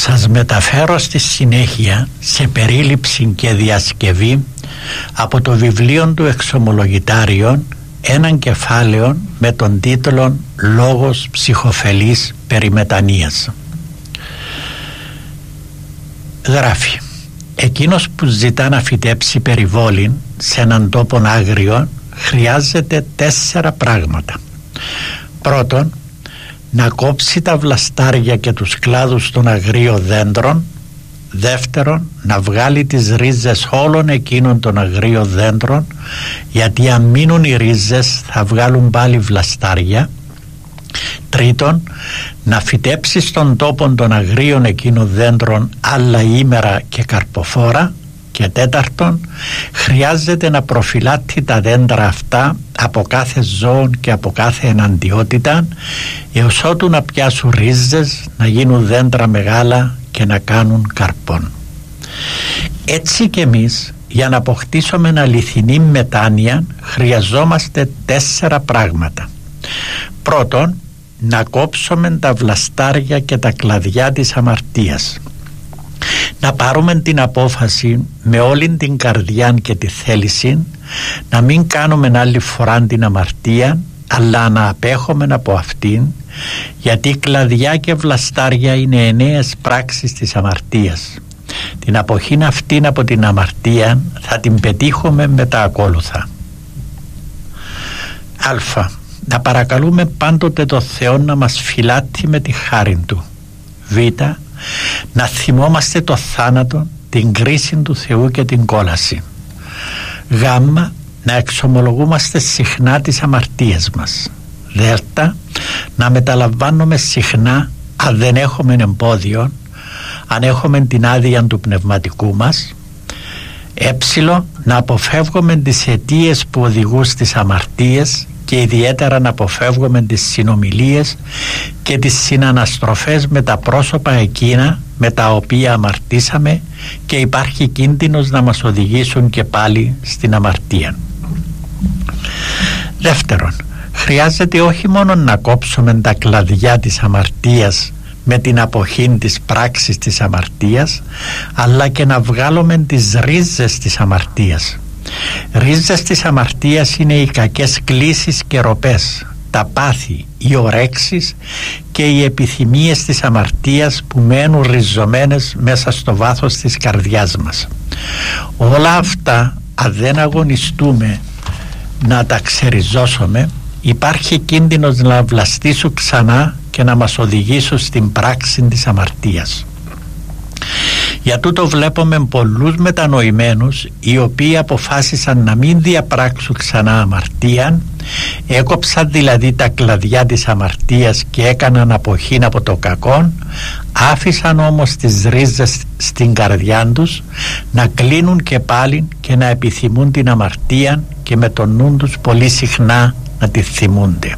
Σας μεταφέρω στη συνέχεια σε περίληψη και διασκευή από το βιβλίο του Εξομολογητάριον έναν κεφάλαιο με τον τίτλο «Λόγος ψυχοφελής περί μετανοίας». Γράφει: εκείνος που ζητά να φυτέψει περιβόλιν σε έναν τόπο άγριο χρειάζεται 4 πράγματα. Πρώτον, να κόψει τα βλαστάρια και τους κλάδους των αγρίων δέντρων. Δεύτερον, να βγάλει τις ρίζες όλων εκείνων των αγρίων δέντρων, γιατί αν μείνουν οι ρίζες θα βγάλουν πάλι βλαστάρια. Τρίτον, να φυτέψει στον τόπο των αγρίων εκείνων δέντρων άλλα ήμερα και καρποφόρα. Και τέταρτον, χρειάζεται να προφυλάττει τα δέντρα αυτά από κάθε ζώο και από κάθε εναντιότητα, έως ότου να πιάσουν ρίζες, να γίνουν δέντρα μεγάλα και να κάνουν καρπών. Έτσι και εμείς, για να αποκτήσουμε αληθινή μετάνοια, χρειαζόμαστε 4 πράγματα. Πρώτον, να κόψουμε τα βλαστάρια και τα κλαδιά της αμαρτίας. Να πάρουμε την απόφαση με όλη την καρδιά και τη θέληση να μην κάνουμε άλλη φορά την αμαρτία, αλλά να απέχουμε από αυτήν, γιατί κλαδιά και βλαστάρια είναι εννέες πράξεις της αμαρτίας. Την αποχήν αυτήν από την αμαρτία θα την πετύχουμε με τα ακόλουθα. Α. Να παρακαλούμε πάντοτε το Θεό να μας φυλάττει με τη χάρη Του. Β. Να θυμόμαστε το θάνατο, την κρίση του Θεού και την κόλαση. Γ. Να εξομολογούμαστε συχνά τις αμαρτίες μας. Δ. Να μεταλαμβάνουμε συχνά αν δεν έχουμε εμπόδιο, αν έχουμε την άδεια του πνευματικού μας. Ε. Να αποφεύγουμε τις αιτίες που οδηγούν στις αμαρτίες και ιδιαίτερα να αποφεύγουμε τις συνομιλίες και τις συναναστροφές με τα πρόσωπα εκείνα με τα οποία αμαρτήσαμε και υπάρχει κίνδυνος να μας οδηγήσουν και πάλι στην αμαρτία. Δεύτερον, χρειάζεται όχι μόνο να κόψουμε τα κλαδιά της αμαρτίας με την αποχή της πράξης της αμαρτίας, αλλά και να βγάλουμε τις ρίζες της αμαρτίας. Ρίζες της αμαρτίας είναι οι κακές κλίσεις και ροπές, τα πάθη, οι ορέξεις και οι επιθυμίες της αμαρτίας που μένουν ριζωμένες μέσα στο βάθος της καρδιάς μας. Όλα αυτά, αν δεν αγωνιστούμε να τα ξεριζώσουμε, υπάρχει κίνδυνος να βλαστήσουν ξανά και να μας οδηγήσουν στην πράξη της αμαρτίας. Για τούτο βλέπουμε πολλούς μετανοημένους οι οποίοι αποφάσισαν να μην διαπράξουν ξανά αμαρτία, έκοψαν δηλαδή τα κλαδιά της αμαρτίας και έκαναν αποχήν από το κακό, άφησαν όμως τις ρίζες στην καρδιά τους να κλείνουν και πάλι και να επιθυμούν την αμαρτία και με τον νου τους πολύ συχνά να τη θυμούνται.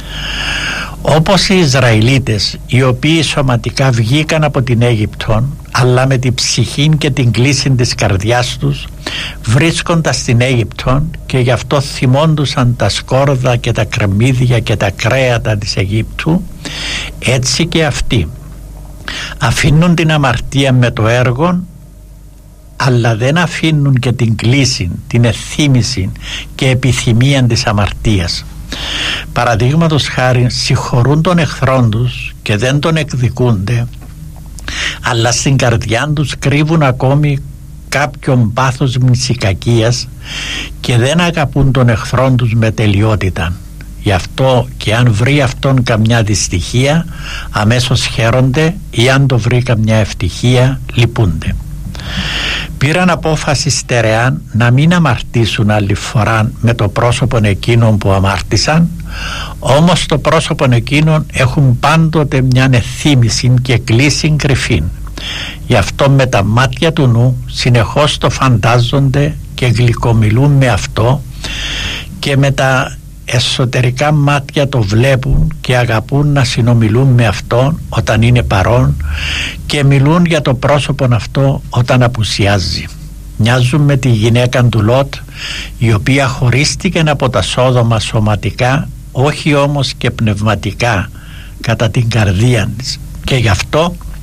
Όπως οι Ισραηλίτες, οι οποίοι σωματικά βγήκαν από την Αίγυπτο, αλλά με την ψυχή και την κλίση της καρδιάς τους βρίσκοντας στην Αίγυπτο και γι' αυτό θυμόντουσαν τα σκόρδα και τα κρεμμύδια και τα κρέατα της Αιγύπτου, έτσι και αυτοί αφήνουν την αμαρτία με το έργο, αλλά δεν αφήνουν και την κλίση, την εθύμηση και επιθυμία της αμαρτίας. Παραδείγματος χάρη, συγχωρούν τον εχθρόν τους και δεν τον εκδικούνται, αλλά στην καρδιά τους κρύβουν ακόμη κάποιον πάθος μνησικακίας και δεν αγαπούν τον εχθρόν τους με τελειότητα. Γι' αυτό και αν βρει αυτόν καμιά δυστυχία, αμέσως χαίρονται, ή αν το βρει καμιά ευτυχία, λυπούνται. Πήραν απόφαση στερεάν να μην αμαρτήσουν άλλη φορά με το πρόσωπο εκείνων που αμάρτησαν, όμως το πρόσωπο εκείνων έχουν πάντοτε μια εθύμηση και κλίση κρυφή. Γι' αυτό με τα μάτια του νου συνεχώς το φαντάζονται και γλυκομιλούν με αυτό, και με τα εσωτερικά μάτια το βλέπουν και αγαπούν να συνομιλούν με αυτόν όταν είναι παρόν και μιλούν για το πρόσωπο αυτό όταν απουσιάζει. Μοιάζουν με τη γυναίκα του Λότ, η οποία χωρίστηκε από τα Σόδομα σωματικά, όχι όμως και πνευματικά κατά την καρδία της, και γι' αυτό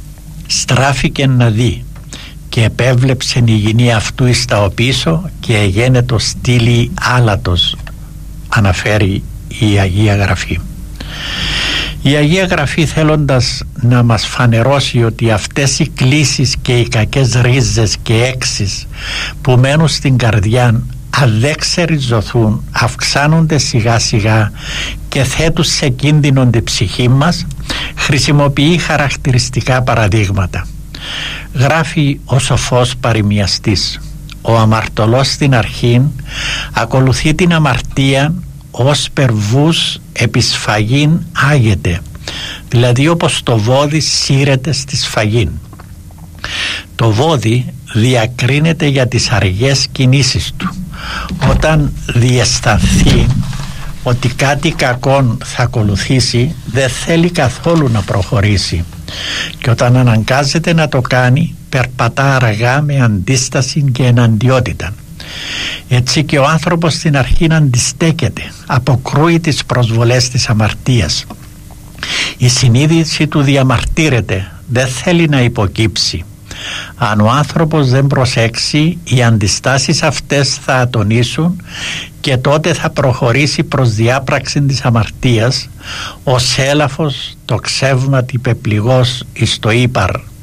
στράφηκε να δει και επέβλεψεν η γυνή αυτού εις τα οπίσω και εγένετο στήλη άλατος, αναφέρει η Αγία Γραφή. Η Αγία Γραφή, θέλοντας να μας φανερώσει ότι αυτές οι κλίσεις και οι κακές ρίζες και έξεις που μένουν στην καρδιά, αν δεν ξεριζωθούν, αυξάνονται σιγά σιγά και θέτουν σε κίνδυνο την ψυχή μας, χρησιμοποιεί χαρακτηριστικά παραδείγματα. Γράφει ο σοφός παροιμιαστής: ο αμαρτωλός στην αρχήν ακολουθεί την αμαρτία ως περβούς επί σφαγήν άγεται, δηλαδή όπως το βόδι σύρεται στη σφαγήν. Το βόδι διακρίνεται για τις αργές κινήσεις του. Όταν διαισθανθεί ότι κάτι κακόν θα ακολουθήσει, δεν θέλει καθόλου να προχωρήσει, και όταν αναγκάζεται να το κάνει, περπατά αργά με αντίσταση και εναντιότητα. Έτσι και ο άνθρωπος στην αρχή αντιστέκεται, αποκρούει τις προσβολές της αμαρτίας. Η συνείδηση του διαμαρτύρεται, δεν θέλει να υποκύψει. Αν ο άνθρωπος δεν προσέξει, οι αντιστάσεις αυτές θα ατονίσουν και τότε θα προχωρήσει προς διάπραξη της αμαρτίας, ως έλαφος το ξεύματι πεπληγός εις το ύπαρ